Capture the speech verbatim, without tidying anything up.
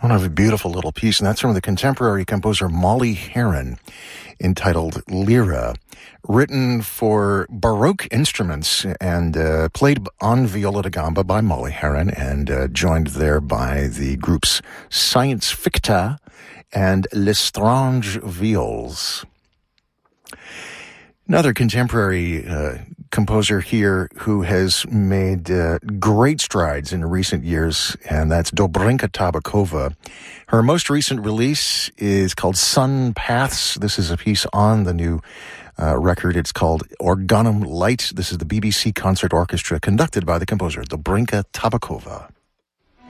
One of a beautiful little piece, and that's from the contemporary composer Molly Heron, entitled Lyra, written for Baroque instruments and uh, played on viola da gamba by Molly Heron and uh, joined there by the groups Science Ficta and L'Estrange Viols. Another contemporary uh, composer here who has made uh, great strides in recent years, and that's Dobrinka Tabakova. Her most recent release is called Sun Paths. This is a piece on the new uh, record. It's called Organum Light. This is the B B C Concert Orchestra, conducted by the composer Dobrinka Tabakova.